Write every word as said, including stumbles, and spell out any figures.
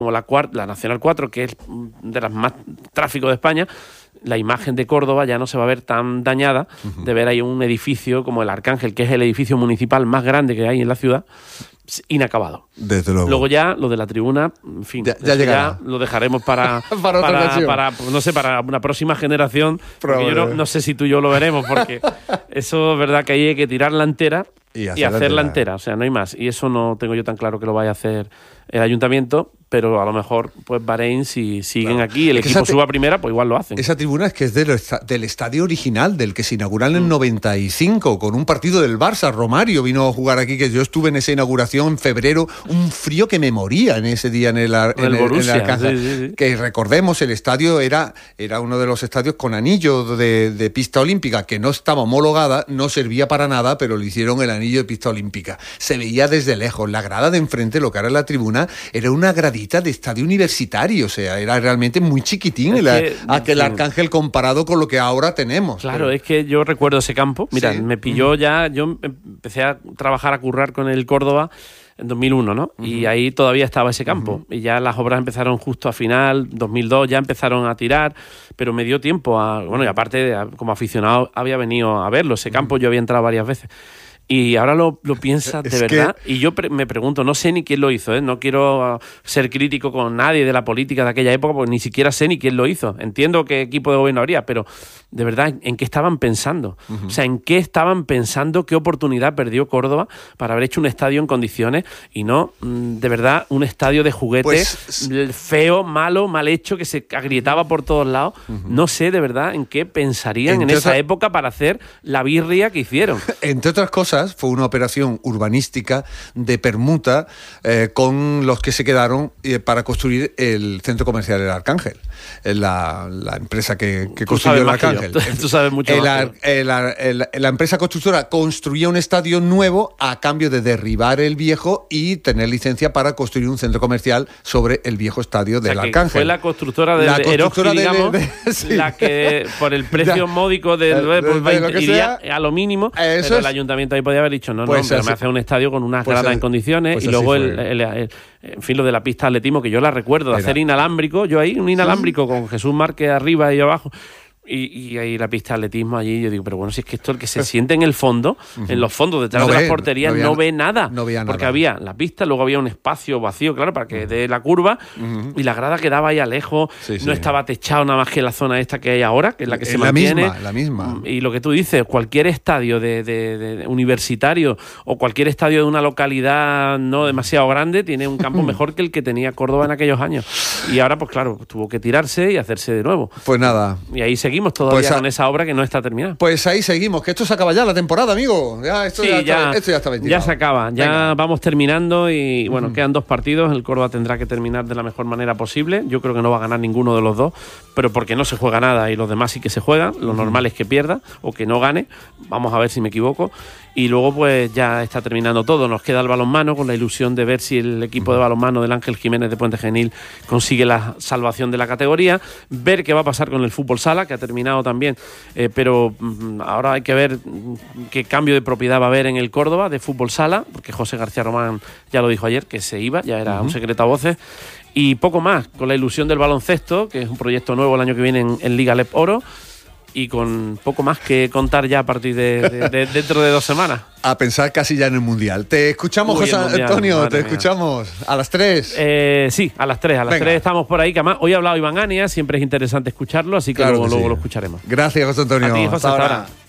como la, cuart- la Nacional cuatro, que es de las más tráfico de España, la imagen de Córdoba ya no se va a ver tan dañada uh-huh. de ver ahí un edificio como el Arcángel, que es el edificio municipal más grande que hay en la ciudad, inacabado. Desde luego. Luego ya lo de la tribuna, en fin, ya, ya, ya lo dejaremos para para, para, para no sé, para una próxima generación. Porque yo no, no sé si tú y yo lo veremos, porque eso es verdad que ahí hay que tirarla entera y, y hacerla entera, o sea, no hay más. Y eso no tengo yo tan claro que lo vaya a hacer el ayuntamiento, pero a lo mejor pues Bahrein, si siguen claro. aquí, el es equipo suba a primera, pues igual lo hacen. Esa tribuna es que es del, del estadio original, del que se inauguró en el mm. noventa y cinco, con un partido del Barça. Romario vino a jugar aquí, que yo estuve en esa inauguración en febrero, un frío que me moría en ese día en el, en el, el, Borussia, en el Arcángel. Sí, sí, sí. Que recordemos, el estadio era, era uno de los estadios con anillo de, de pista olímpica, que no estaba homologada, no servía para nada, pero le hicieron el anillo de pista olímpica. Se veía desde lejos. La grada de enfrente, lo que era la tribuna, era una gradita de estadio universitario, o sea, era realmente muy chiquitín el, que, aquel sí. Arcángel comparado con lo que ahora tenemos. Claro, pero... es que yo recuerdo ese campo. Mira, sí. me pilló ya, yo empecé a trabajar, a currar con el Córdoba en dos mil uno, ¿no? Uh-huh. Y ahí todavía estaba ese campo. Uh-huh. Y ya las obras empezaron justo a final, dos mil dos, ya empezaron a tirar, pero me dio tiempo a... Bueno, y aparte, como aficionado, había venido a verlo. Ese campo uh-huh. yo había entrado varias veces. Y ahora lo, lo piensas de es verdad. Que... Y yo pre- me pregunto, no sé ni quién lo hizo, ¿eh? No quiero uh, ser crítico con nadie de la política de aquella época, porque ni siquiera sé ni quién lo hizo. Entiendo qué equipo de gobierno habría, pero de verdad, ¿en qué estaban pensando? Uh-huh. O sea, ¿en qué estaban pensando? ¿Qué oportunidad perdió Córdoba para haber hecho un estadio en condiciones y no, de verdad, un estadio de juguete pues... feo, malo, mal hecho, que se agrietaba por todos lados? Uh-huh. No sé, de verdad, en qué pensarían entre en esa otra... época para hacer la birria que hicieron. Entre otras cosas, fue una operación urbanística de permuta eh, con los que se quedaron eh, para construir el centro comercial del Arcángel, la, la empresa que, que construyó el Arcángel. Tú sabes mucho el, más. El, el, el, la empresa constructora construía un estadio nuevo a cambio de derribar el viejo y tener licencia para construir un centro comercial sobre el viejo estadio del o sea, Arcángel. Fue la constructora del Eroski, digamos, de, de, sí. la que por el precio de, módico del de, pues, de, de iría sea, a lo mínimo, pero es, el ayuntamiento ahí podía haber dicho, no, pues no, pero me hace un estadio con unas pues gradas en condiciones pues y luego el, el, el, el, en fin, lo de la pista de atletismo, que yo la recuerdo, de Era. hacer inalámbrico, yo ahí un inalámbrico ¿sí? con Jesús Márquez arriba y abajo. Y, y ahí la pista de atletismo allí, yo digo, pero bueno, si es que esto el que se siente en el fondo, uh-huh. en los fondos detrás no de ve, las porterías, no, veía, no ve nada. No veía porque nada. había la pista, luego había un espacio vacío, claro, para que uh-huh. dé la curva, uh-huh. y la grada quedaba ahí a lejos, sí, sí. no estaba techado nada más que la zona esta que hay ahora, que es la que se la mantiene. Misma, la misma. Y lo que tú dices, cualquier estadio de, de, de universitario o cualquier estadio de una localidad no demasiado grande tiene un campo mejor que el que tenía Córdoba en aquellos años. Y ahora, pues claro, tuvo que tirarse y hacerse de nuevo. Pues nada. Y ahí seguimos todavía pues a... con esa obra que no está terminada. Pues ahí seguimos, que esto se acaba ya la temporada, amigo. Ya, esto, sí, ya, ya, está, esto ya está ventilado. Ya se acaba, ya Venga. vamos terminando y bueno, uh-huh. quedan dos partidos. El Córdoba tendrá que terminar de la mejor manera posible. Yo creo que no va a ganar ninguno de los dos, pero porque no se juega nada y los demás sí que se juegan. Lo uh-huh. normal es que pierda o que no gane. Vamos a ver si me equivoco. Y luego pues ya está terminando todo. Nos queda el balonmano con la ilusión de ver si el equipo de balonmano del Ángel Jiménez de Puente Genil consigue la salvación de la categoría, ver qué va a pasar con el fútbol sala, que ha terminado también, eh, pero mm, ahora hay que ver qué cambio de propiedad va a haber en el Córdoba de fútbol sala, porque José García Román ya lo dijo ayer, que se iba, ya era uh-huh. un secreto a voces. Y poco más, con la ilusión del baloncesto, que es un proyecto nuevo el año que viene en, en Liga Lep Oro, y con poco más que contar ya a partir de, de, de dentro de dos semanas. A pensar casi ya en el Mundial. Te escuchamos, Uy, José mundial, Antonio, te mía. escuchamos a las tres. Eh, sí, a las tres, a las Venga. tres estamos por ahí, que además hoy ha hablado Iván Ania, siempre es interesante escucharlo, así que claro luego, que luego sí. lo escucharemos. Gracias, José Antonio. A ti, José, hasta ahora.